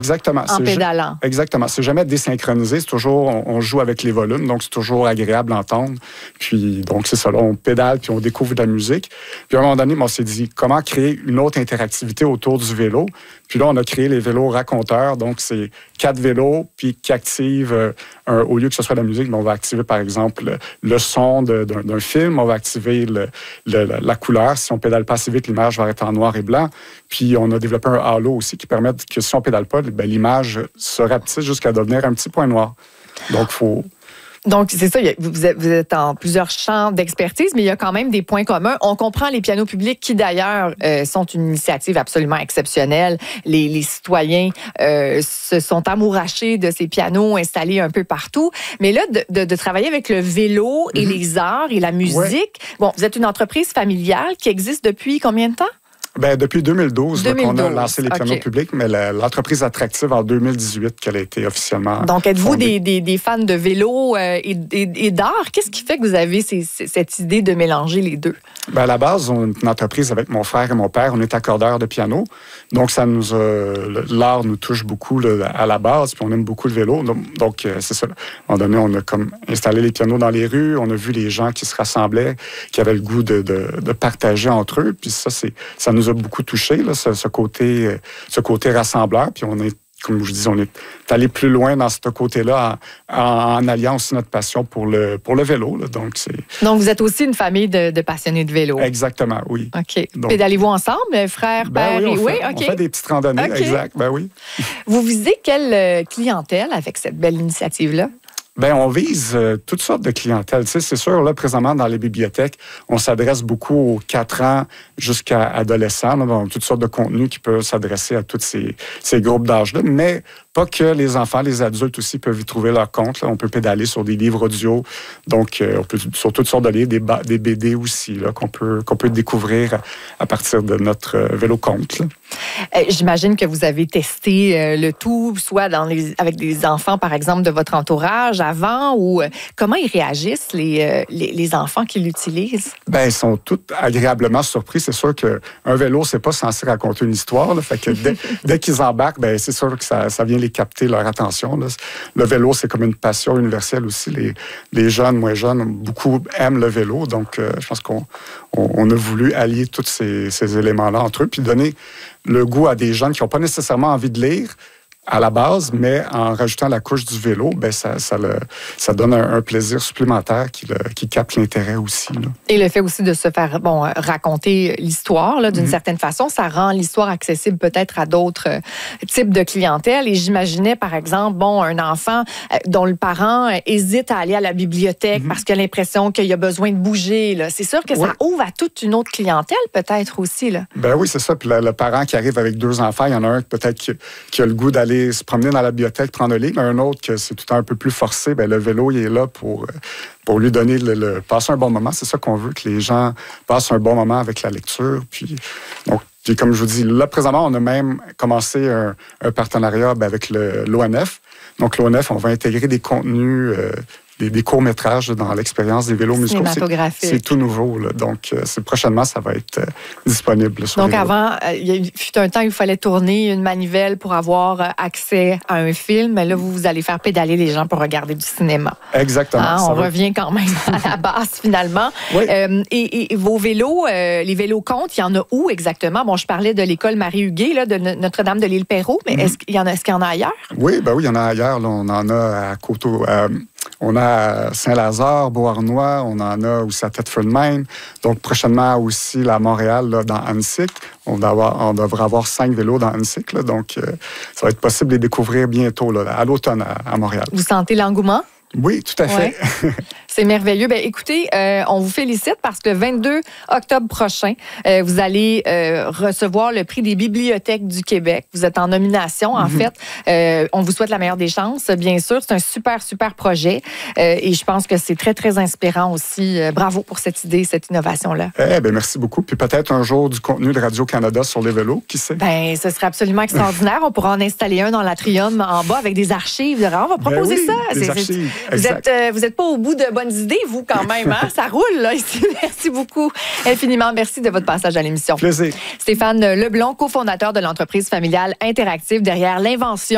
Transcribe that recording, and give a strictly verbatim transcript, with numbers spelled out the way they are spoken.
Exactement. En pédalant. Ju- exactement. C'est jamais désynchronisé. C'est toujours, on, on joue avec les volumes, donc c'est toujours agréable d'entendre. Puis, donc, c'est ça, là, on pédale, puis on découvre de la musique. Puis, à un moment donné, on s'est dit, comment créer une autre interactivité autour du vélo? Puis là, on a créé les vélos raconteurs. Donc, c'est quatre vélos, puis qui activent, euh, un, au lieu que ce soit la musique, mais on va activer, par exemple, le, le son de, d'un, d'un film. On va activer le, le, la, la couleur. Si on pédale pas assez vite, l'image va être en noir et blanc. Puis, on a développé un halo aussi qui permet que si on pédale pas, ben, l'image se rapetisse jusqu'à devenir un petit point noir. Donc, il faut... Donc, c'est ça, vous êtes, vous êtes en plusieurs champs d'expertise, mais il y a quand même des points communs. On comprend les pianos publics qui, d'ailleurs, euh, sont une initiative absolument exceptionnelle. Les, les citoyens euh, se sont amourachés de ces pianos installés un peu partout. Mais là, de, de, de travailler avec le vélo et mm-hmm. les arts et la musique, ouais. Bon, vous êtes une entreprise familiale qui existe depuis combien de temps? Ben, depuis deux mille douze, deux mille douze là, qu'on a lancé les pianos okay. publics, mais la, l'entreprise attractive en deux mille dix-huit qu'elle a été officiellement. Donc, êtes-vous des, des, des fans de vélo euh, et, et, et d'art? Qu'est-ce qui fait que vous avez ces, ces, cette idée de mélanger les deux? Ben, à la base, on est une entreprise avec mon frère et mon père. On est accordeurs de piano. Donc, ça nous a, l'art nous touche beaucoup là, à la base, puis on aime beaucoup le vélo. Donc, donc euh, c'est ça. À un moment donné, on a comme installé les pianos dans les rues. On a vu les gens qui se rassemblaient, qui avaient le goût de, de, de partager entre eux. Puis ça, c'est, ça nous a beaucoup touché, là, ce, ce, côté, ce côté rassembleur. Puis on est, comme je dis, on est allé plus loin dans ce côté-là en, en, en alliant aussi notre passion pour le, pour le vélo. Là. Donc, c'est... Donc, vous êtes aussi une famille de, de passionnés de vélo. Exactement, oui. OK. Donc, pédalez-vous ensemble, frère, ben père oui, et... On fait, oui, OK. On fait des petites randonnées, okay. exact, ben oui. Vous visez quelle clientèle avec cette belle initiative-là? Bien, on vise euh, toutes sortes de clientèles. Tu sais, c'est sûr, là, présentement, dans les bibliothèques, on s'adresse beaucoup aux quatre ans jusqu'à adolescents, là, dans toutes sortes de contenus qui peuvent s'adresser à tous ces, ces groupes d'âge-là. Mais pas que les enfants, les adultes aussi peuvent y trouver leur compte. Là. On peut pédaler sur des livres audio, donc euh, on peut, sur toutes sortes de livres, des, ba- des B D aussi, là, qu'on peut, qu'on peut découvrir à, à partir de notre euh, vélo-compte. Là. Euh, j'imagine que vous avez testé euh, le tout, soit dans les, avec des enfants, par exemple, de votre entourage avant, ou euh, comment ils réagissent, les, euh, les, les enfants qui l'utilisent? Bien, ils sont tous agréablement surpris. C'est sûr qu'un vélo, c'est pas censé raconter une histoire. Là, fait que dès, dès qu'ils embarquent, bien, c'est sûr que ça, ça vient les capter leur attention. Là. Le vélo, c'est comme une passion universelle aussi. Les, les jeunes, moins jeunes, beaucoup aiment le vélo. Donc, euh, je pense qu'on on, on a voulu allier tous ces, ces éléments-là entre eux, puis donner le goût à des jeunes qui n'ont pas nécessairement envie de lire à la base, mais en rajoutant la couche du vélo, ben ça, ça, le, ça donne un, un plaisir supplémentaire qui, le, qui capte l'intérêt aussi. Là. Et le fait aussi de se faire bon, raconter l'histoire là, d'une mm-hmm. certaine façon, ça rend l'histoire accessible peut-être à d'autres euh, types de clientèle. Et j'imaginais, par exemple, bon, un enfant euh, dont le parent euh, hésite à aller à la bibliothèque mm-hmm. parce qu'il a l'impression qu'il a besoin de bouger. Là. C'est sûr que oui. ça ouvre à toute une autre clientèle peut-être aussi. Là. Ben oui, c'est ça. Puis le, le parent qui arrive avec deux enfants, il y en a un peut-être qui, qui a le goût d'aller se promener dans la bibliothèque, prendre un livre, mais un autre que c'est tout un peu plus forcé, bien, le vélo, il est là pour, pour lui donner le, le passer un bon moment. C'est ça qu'on veut, que les gens passent un bon moment avec la lecture. Puis, donc, puis comme je vous dis, là, présentement, on a même commencé un, un partenariat bien, avec le, l'O N F. Donc, l'O N F, on va intégrer des contenus... Euh, Des, des courts-métrages dans l'expérience des vélos musicaux. C'est, c'est tout nouveau. Là. Donc, euh, c'est, prochainement, ça va être euh, disponible. Sur Donc, les avant, euh, il y a fut un temps où il fallait tourner une manivelle pour avoir euh, accès à un film. Mais là, vous, vous allez faire pédaler les gens pour regarder du cinéma. Exactement. Hein, on va... revient quand même à la base, finalement. Oui. Euh, et, et vos vélos, euh, les vélos comptes, il y en a où exactement? Bon, je parlais de l'école Marie-Huguet, là, de Notre-Dame de l'Île-Perrot, mais mm-hmm. est-ce qu'il y en a, est-ce qu'il y en a ailleurs? Oui, ben oui, il y en a ailleurs. Là, on en a à Coteau... Euh, On a à Saint-Lazare, Beauharnois, on en a aussi à Thetford Mines. Donc, prochainement aussi là, à Montréal, là, dans Annecy. On, on devrait avoir cinq vélos dans Annecy. Là, donc, euh, ça va être possible de les découvrir bientôt, là, à l'automne à, à Montréal. Vous sentez l'engouement? Oui, tout à fait. Ouais. C'est merveilleux. Bien, écoutez, euh, on vous félicite parce que le vingt-deux octobre prochain, euh, vous allez euh, recevoir le prix des bibliothèques du Québec. Vous êtes en nomination, en mm-hmm. fait. Euh, on vous souhaite la meilleure des chances, bien sûr. C'est un super, super projet. Euh, et je pense que c'est très, très inspirant aussi. Euh, bravo pour cette idée, cette innovation-là. Eh bien, merci beaucoup. Puis peut-être un jour du contenu de Radio-Canada sur les vélos, qui sait? Bien, ce serait absolument extraordinaire. On pourra en installer un dans l'atrium en bas avec des archives. On va proposer ben oui, ça. Des c'est, archives. C'est, vous êtes, euh, vous n'êtes pas au bout de bonnes idées, vous, quand même. Hein? Ça roule, là, ici. Merci beaucoup. Infiniment, merci de votre passage à l'émission. Plaisir. Stéphane Leblond, cofondateur de l'entreprise familiale interactive derrière l'invention